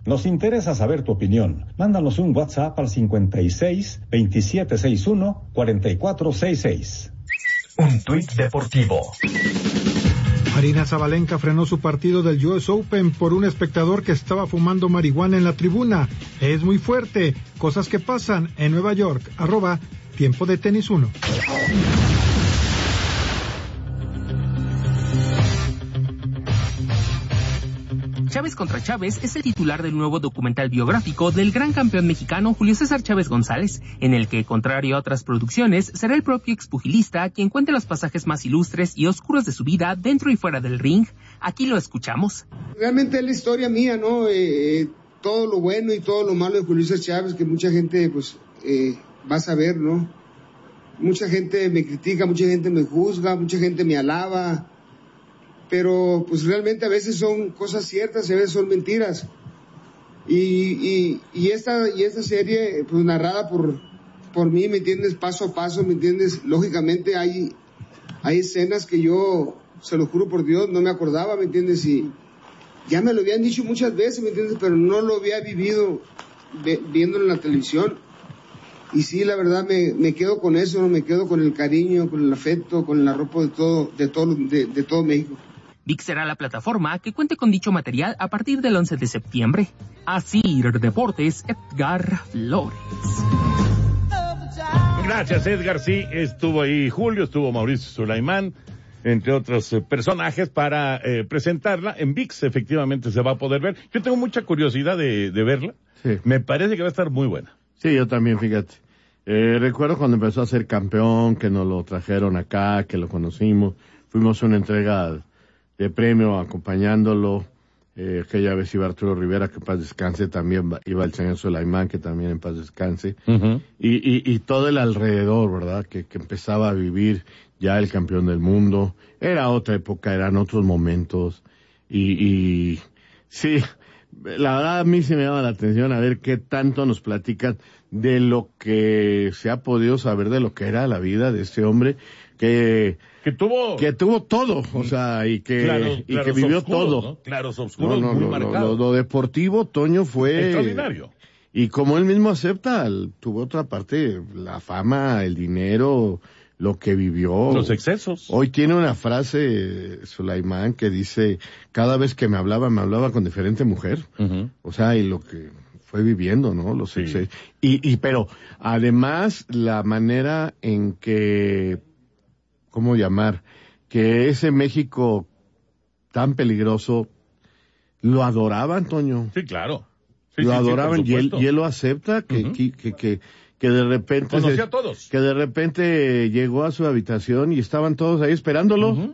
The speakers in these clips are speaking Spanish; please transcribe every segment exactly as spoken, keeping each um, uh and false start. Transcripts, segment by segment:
Nos interesa saber tu opinión. Mándanos un WhatsApp al cincuenta y seis, veintisiete sesenta y uno, cuarenta y cuatro sesenta y seis. Un tuit deportivo. Aryna Sabalenka frenó su partido del U S Open por un espectador que estaba fumando marihuana en la tribuna. Es muy fuerte. Cosas que pasan en Nueva York. Arroba Tiempo de Tenis uno. Chávez contra Chávez es el titular del nuevo documental biográfico del gran campeón mexicano Julio César Chávez González, en el que, contrario a otras producciones, será el propio expugilista quien cuente los pasajes más ilustres y oscuros de su vida dentro y fuera del ring. Aquí lo escuchamos. Realmente es la historia mía, ¿no? Eh, eh, todo lo bueno y todo lo malo de Julio César Chávez, que mucha gente, pues, eh, va a saber, ¿no? Mucha gente me critica, mucha gente me juzga, mucha gente me alaba, pero pues realmente a veces son cosas ciertas y a veces son mentiras. Y, y, y, esta, y esta serie, pues narrada por, por mí, ¿me entiendes? Paso a paso, ¿me entiendes? Lógicamente hay, hay escenas que yo, se lo juro por Dios, no me acordaba, ¿me entiendes? Y ya me lo habían dicho muchas veces, ¿me entiendes? Pero no lo había vivido ve, viéndolo en la televisión. Y sí, la verdad, me, me quedo con eso, ¿no? Me quedo con el cariño, con el afecto, con el arropo de todo, de todo, de, de todo México. V I X será la plataforma que cuente con dicho material a partir del once de septiembre. Asir Deportes, Edgar Flores. Gracias, Edgar. Sí, estuvo ahí Julio, estuvo Mauricio Sulaimán, entre otros eh, personajes, para eh, presentarla. En V I X efectivamente se va a poder ver. Yo tengo mucha curiosidad de, de verla. Sí. Me parece que va a estar muy buena. Sí, yo también, fíjate. Eh, recuerdo cuando empezó a ser campeón, que nos lo trajeron acá, que lo conocimos. Fuimos a una entrega de premio acompañándolo. Eh, aquella vez iba Arturo Rivera, que en paz descanse, también iba el señor Sulaimán, que también en paz descanse. Uh-huh. Y, y, y todo el alrededor, ¿verdad? Que, que empezaba a vivir ya el campeón del mundo. Era otra época, eran otros momentos. Y, y sí, la verdad a mí se me llama la atención a ver qué tanto nos platican de lo que se ha podido saber de lo que era la vida de este hombre que que tuvo que tuvo todo, o sea, y que claro, y claros que vivió oscuros, todo. ¿no? Claros oscuros, no, no, muy lo, marcados. Lo, lo deportivo, Toño, fue extraordinario. Y como él mismo acepta, tuvo otra parte, la fama, el dinero, lo que vivió. Los excesos. Hoy tiene una frase, Sulaimán, que dice, cada vez que me hablaba, me hablaba con diferente mujer. Uh-huh. O sea, y lo que fue viviendo, ¿no? Los sí. excesos. Y, y, pero, además, la manera en que, ¿cómo llamar? Que ese México tan peligroso, lo adoraban, Toño. Sí, claro. Sí, lo sí, adoraban sí, y él y él lo acepta que uh-huh. que, que que que de repente conocía se, a todos, que de repente llegó a su habitación y estaban todos ahí esperándolo. Uh-huh.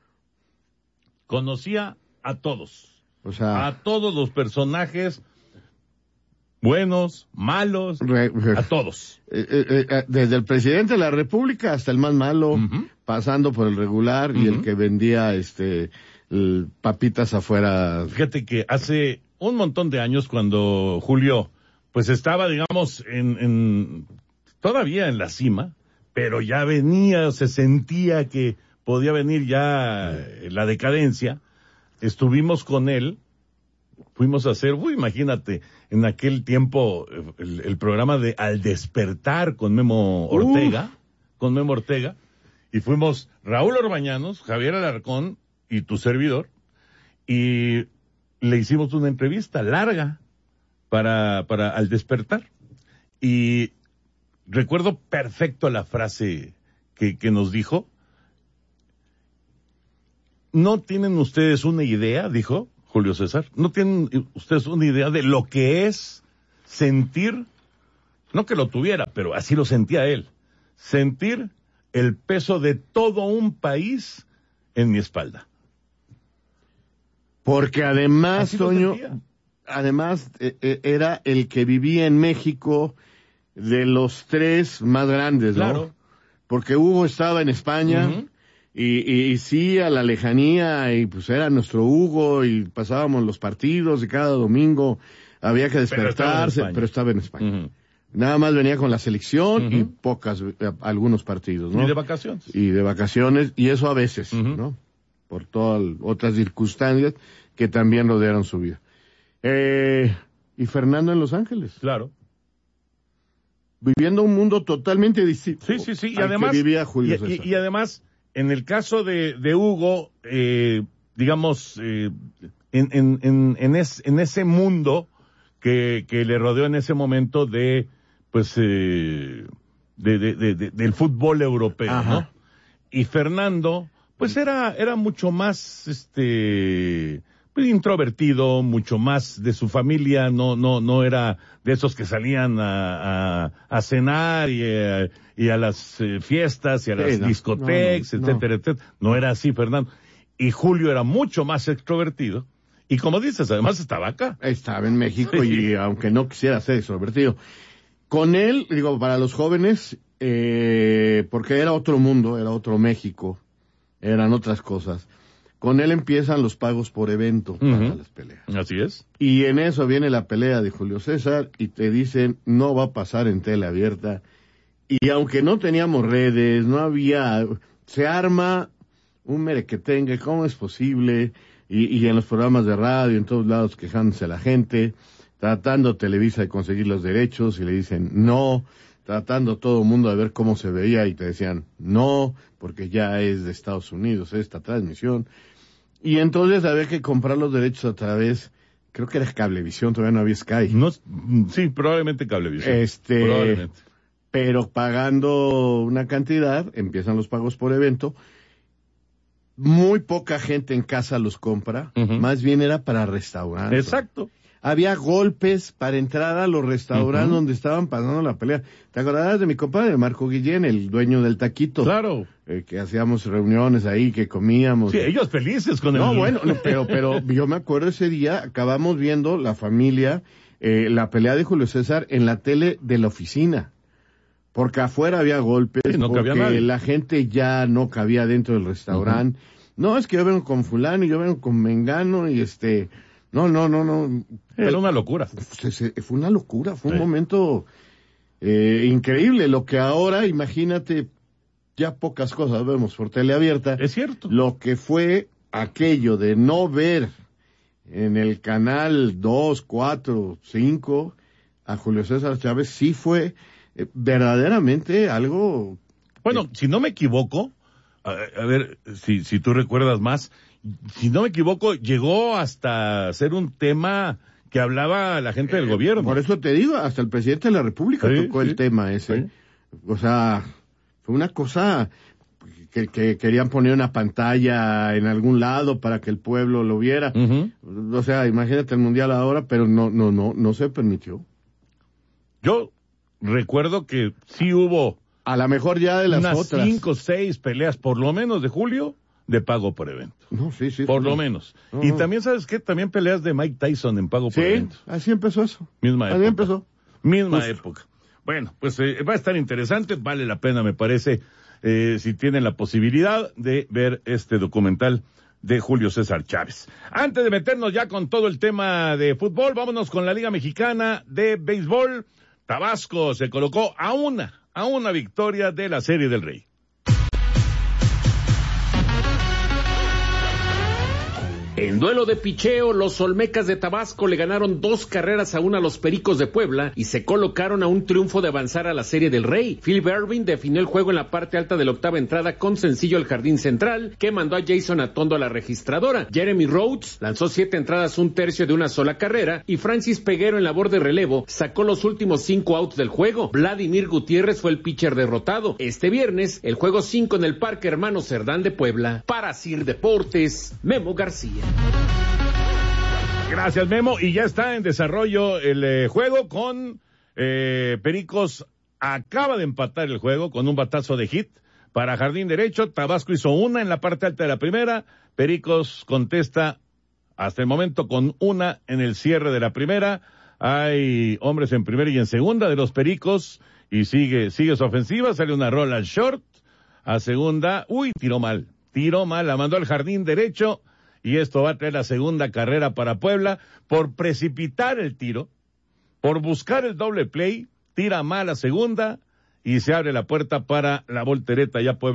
Conocía a todos, o sea, a todos los personajes buenos, malos, re, re, a todos, eh, eh, eh, desde el presidente de la República hasta el más malo, uh-huh. pasando por el regular uh-huh. y el que vendía este el, papitas afuera. Fíjate que hace un montón de años, cuando Julio pues estaba, digamos, en, en todavía en la cima, pero ya venía, se sentía que podía venir ya eh, la decadencia, estuvimos con él, fuimos a hacer, uy, imagínate, en aquel tiempo el, el programa de Al Despertar con Memo Ortega, uh. con Memo Ortega, y fuimos Raúl Orbañanos, Javier Alarcón y tu servidor, y le hicimos una entrevista larga para, para Al Despertar. Y recuerdo perfecto la frase que, que nos dijo. ¿No tienen ustedes una idea, dijo Julio César, no tienen ustedes una idea de lo que es sentir, no que lo tuviera, pero así lo sentía él, sentir el peso de todo un país en mi espalda? Porque además, Toño, además eh, eh, era el que vivía en México de los tres más grandes, ¿no? Claro. Porque Hugo estaba en España, uh-huh. y, y, y sí, a la lejanía, y pues era nuestro Hugo, y pasábamos los partidos, y cada domingo había que despertarse, pero estaba en España. Pero estaba en España. Uh-huh. Nada más venía con la selección, uh-huh. y pocas, algunos partidos, ¿no? Y de vacaciones. Y de vacaciones, y eso a veces, uh-huh. ¿no? Por todas otras circunstancias que también rodearon su vida. Eh, y Fernando en Los Ángeles. Claro. Viviendo un mundo totalmente distinto. Sí, sí, sí. Y al además, que vivía Julio y, César. y, y además, en el caso de, de Hugo, eh, digamos, eh, en, en, en, en, es, en ese mundo que, que le rodeó en ese momento de, pues, eh, de, de, de, de, del fútbol europeo, Ajá. ¿no? Y Fernando, pues era, era mucho más, este, pues, introvertido, mucho más de su familia, no, no, no era de esos que salían a, a, a cenar y, a, y a las eh, fiestas y a Sí, las no, discotecas, no, no, etcétera, no. etcétera. No era así, Fernando. Y Julio era mucho más extrovertido. Y como dices, además estaba acá. Estaba en México Sí. y aunque no quisiera ser extrovertido. Con él, digo, para los jóvenes, eh, porque era otro mundo, era otro México, eran otras cosas. Con él empiezan los pagos por evento para Ujú. las peleas. Así es. Y en eso viene la pelea de Julio César y te dicen, no va a pasar en tele abierta. Y aunque no teníamos redes, no había, se arma un merequetengue, ¿cómo es posible? Y, y en los programas de radio, en todos lados quejándose la gente, tratando Televisa de conseguir los derechos y le dicen no, tratando todo el mundo de ver cómo se veía y te decían no, porque ya es de Estados Unidos esta transmisión. Y entonces había que comprar los derechos a través, creo que era Cablevisión, todavía no había Sky. No, sí, probablemente Cablevisión. Este, Probablemente. pero pagando una cantidad, empiezan los pagos por evento. Muy poca gente en casa los compra, Ujú. más bien era para restaurantes. Exacto. Había golpes para entrar a los restaurantes Ujú. donde estaban pasando la pelea. ¿Te acordarás de mi compadre Marco Guillén, el dueño del taquito? Claro. Eh, que hacíamos reuniones ahí, que comíamos. Sí, ellos felices con No, el... bueno, no, pero, pero yo me acuerdo ese día, acabamos viendo la familia, eh, la pelea de Julio César en la tele de la oficina. Porque afuera había golpes, Sí, no cabía porque nadie. la gente ya no cabía dentro del restaurante. No, es que yo vengo con fulano y yo vengo con mengano y este... No, no, no, no. Era una locura. Se- se- fue una locura, fue un Sí. momento eh, increíble. Lo que ahora, imagínate, ya pocas cosas vemos por tele abierta. Es cierto. Lo que fue aquello de no ver en el canal dos, cuatro, cinco a Julio César Chávez sí fue eh, verdaderamente algo... Bueno, si no me equivoco, a, a ver, si, si tú recuerdas más, si no me equivoco, llegó hasta ser un tema que hablaba la gente del gobierno. Por eso te digo, hasta el presidente de la República Sí, tocó sí. el tema ese. Sí. O sea, fue una cosa que, que querían poner una pantalla en algún lado para que el pueblo lo viera. Ujú. O sea, imagínate el mundial ahora, pero no, no, no, no se permitió. Yo recuerdo que sí hubo A lo mejor ya de las unas otras. cinco o seis peleas, por lo menos de Julio, de pago por evento. No, sí, sí. Por fue- lo menos. No, Y no. también, ¿sabes qué? También peleas de Mike Tyson en pago por Sí, evento. así empezó eso. Misma Así época. empezó. Misma Justo. época. Bueno, pues eh, va a estar interesante, vale la pena, me parece, eh, si tienen la posibilidad de ver este documental de Julio César Chávez. Antes de meternos ya con todo el tema de fútbol, vámonos con la Liga Mexicana de Béisbol. Tabasco se colocó a una, a una victoria de la Serie del Rey. En duelo de picheo, los Olmecas de Tabasco le ganaron dos carreras a una a los Pericos de Puebla y se colocaron a un triunfo de avanzar a la Serie del Rey. Phil Irving definió el juego en la parte alta de la octava entrada con sencillo al jardín central, que mandó a Jason Atondo a la registradora. Jeremy Rhodes lanzó siete entradas, un tercio de una sola carrera, y Francis Peguero en labor de relevo sacó los últimos cinco outs del juego. Vladimir Gutiérrez fue el pitcher derrotado. Este viernes, el juego cinco en el Parque Hermano Cerdán de Puebla. Para Sir Deportes, Memo García. Gracias, Memo. Y ya está en desarrollo el eh, juego con eh, Pericos. Acaba de empatar el juego con un batazo de hit para jardín derecho. Tabasco hizo una en la parte alta de la primera. Pericos contesta hasta el momento con una en el cierre de la primera. Hay hombres en primera y en segunda de los Pericos y sigue, sigue su ofensiva. Sale una rola al short. A segunda, uy, tiró mal. Tiró mal, la mandó al jardín derecho. Y esto va a traer la segunda carrera para Puebla por precipitar el tiro, por buscar el doble play, tira mal la segunda y se abre la puerta para la voltereta ya Puebla.